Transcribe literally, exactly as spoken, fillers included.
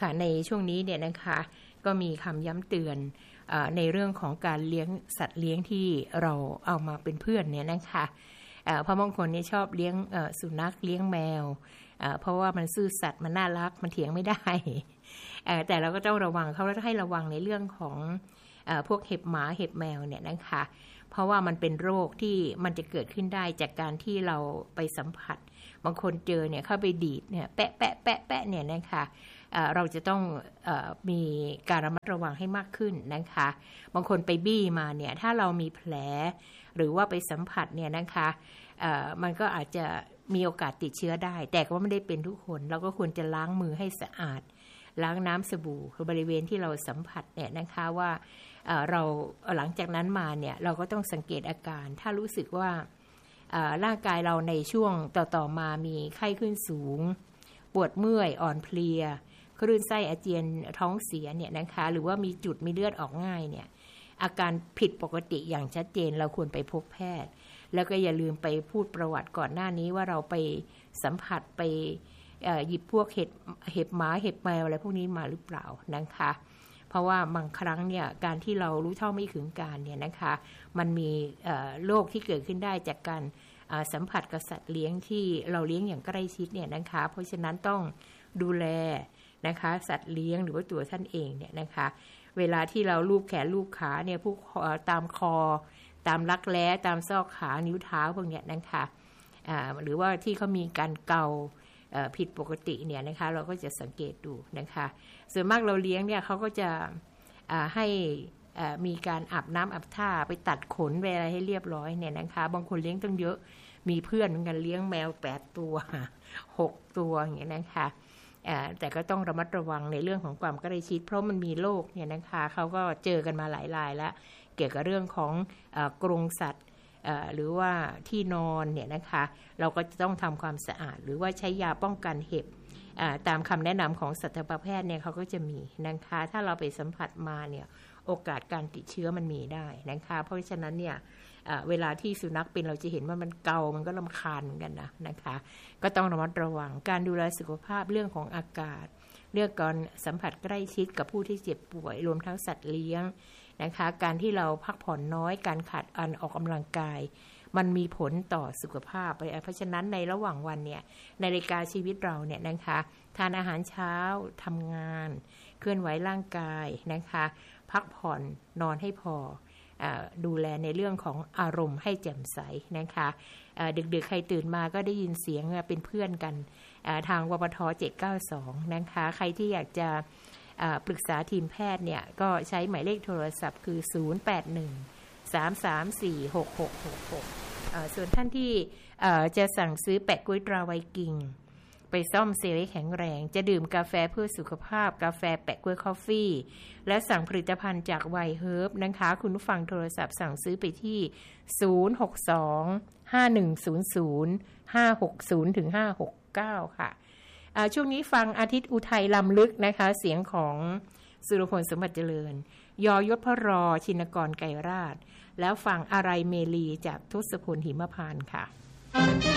ค่ะในช่วงนี้เนี่ยนะคะก็มีคำย้ำเตือนในเรื่องของการเลี้ยงสัตว์เลี้ยงที่เราเอามาเป็นเพื่อนเนี่ยนะคะเพราะบางคนเนี่ยชอบเลี้ยงสุนัขเลี้ยงแมวเพราะว่ามันซื่อสัตย์มันน่ารักมันเถียงไม่ได้แต่เราก็ต้องระวังเขาแล้วให้ระวังในเรื่องของพวกเห็บหมาเห็บแมวเนี่ยนะคะเพราะว่ามันเป็นโรคที่มันจะเกิดขึ้นได้จากการที่เราไปสัมผัสบางคนเจอเนี่ยเข้าไปดีดเนี่ยแปะแปะแปะแปะเนี่ยนะคะเราจะต้องเอ่อมีการระมัดระวังให้มากขึ้นนะคะบางคนไปบี้มาเนี่ยถ้าเรามีแผลหรือว่าไปสัมผัสเนี่ยนะคะมันก็อาจจะมีโอกาสติดเชื้อได้แต่ก็ไม่ได้เป็นทุกคนเราก็ควรจะล้างมือให้สะอาดล้างน้ำสบู่บริเวณที่เราสัมผัสเนี่ยนะคะว่าเราหลังจากนั้นมาเนี่ยเราก็ต้องสังเกตอาการถ้ารู้สึกว่าร่างกายเราในช่วงต่อๆมามีไข้ขึ้นสูงปวดเมื่อยอ่อนเพลียคลื่นไส้อาเจียนท้องเสียเนี่ยนะคะหรือว่ามีจุดมีเลือดออกง่ายเนี่ยอาการผิดปกติอย่างชัดเจนเราควรไปพบแพทย์แล้วก็อย่าลืมไปพูดประวัติก่อนหน้านี้ว่าเราไปสัมผัสไปหยิบพวกเห็บเห็บหมาเห็บแมวอะไรพวกนี้มาหรือเปล่านะคะเพราะว่าบางครั้งเนี่ยการที่เรารู้เท่าไม่ถึงการเนี่ยนะคะมันมีโรคที่เกิดขึ้นได้จากการสัมผัสกับสัตว์เลี้ยงที่เราเลี้ยงอย่างใกล้ชิดเนี่ยนะคะเพราะฉะนั้นต้องดูแลนะคะสัตว์เลี้ยงหรือว่าตัวท่านเองเนี่ยนะคะเวลาที่เราลูบแขนลูบขาเนี่ยพวกตามคอตามรักแร้ตามซอกขานิ้วเท้าพวกเนี้ยนะคะหรือว่าที่เขามีการเกาผิดปกติเนี่ยนะคะเราก็จะสังเกตดูนะคะส่วนมากเราเลี้ยงเนี่ยเขาก็จะให้มีการอาบน้ำอาบท่าไปตัดขนไปอะไรให้เรียบร้อยเนี่ยนะคะบางคนเลี้ยงตั้งเยอะมีเพื่อนเหมือนกันเลี้ยงแมวแปดตัวหกตัวอย่างเงี้ยนะคะแต่ก็ต้องระมัดระวังในเรื่องของความใกล้ชิดเพราะมันมีโรคเนี่ยนะคะเขาก็เจอกันมาหลายรายแล้วเกี่ยวกับเรื่องของกรงสัตว์หรือว่าที่นอนเนี่ยนะคะเราก็จะต้องทำความสะอาดหรือว่าใช้ยาป้องกันเห็บตามคำแนะนำของสัตวแพทย์เนี่ยเขาก็จะมีนะคะถ้าเราไปสัมผัสมาเนี่ยโอกาสการติดเชื้อมันมีได้นะคะเพราะฉะนั้นเนี่ยเวลาที่สุนัขเป็นเราจะเห็นว่ามันเกามันก็รำคาญเหมือนกันนะนะคะก็ต้องระมัดระวังการดูแลสุขภาพเรื่องของอากาศเรื่องการสัมผัสใกล้ชิดกับผู้ที่เจ็บป่วยรวมทั้งสัตว์เลี้ยงนะคะการที่เราพักผ่อนน้อยการขาดการออกกำลังกายมันมีผลต่อสุขภาพเพราะฉะนั้นในระหว่างวันเนี่ยในรายการชีวิตเราเนี่ยนะคะทานอาหารเช้าทำงานเคลื่อนไหวร่างกายนะคะพักผ่อนนอนให้พอดูแลในเรื่องของอารมณ์ให้แจ่มใสนะคะดึกๆใครตื่นมาก็ได้ยินเสียงเป็นเพื่อนกันทางวปทเจ็ดเก้าสองนะคะใครที่อยากจะปรึกษาทีมแพทย์เนี่ยก็ใช้หมายเลขโทรศัพท์คือศูนย์ แปด หนึ่ง สาม สาม สี่ หก หก หก หกส่วนท่านที่จะสั่งซื้อแปะกล้วยตราไวกิ้งไปซ่อมเซลล์ให้แข็งแรงจะดื่มกาแฟเพื่อสุขภาพกาแฟแปะกล้วยคอฟฟี่และสั่งผลิตภัณฑ์จากไวเฮิร์บนะคะคุณผู้ฟังโทรศัพท์สั่งซื้อไปที่ศูนย์ หก สอง ห้า หนึ่ง ศูนย์ ศูนย์ ห้า หก ศูนย์ ถึง ห้า หก เก้าค่ะช่วงนี้ฟังอาทิตย์อุทัยลำลึกนะคะเสียงของสุรพลสมบัติเจริญยอยศพรอชินกรไกรราชแล้วฟังอะไรเมลีจากทศพลหิมพานต์ค่ะ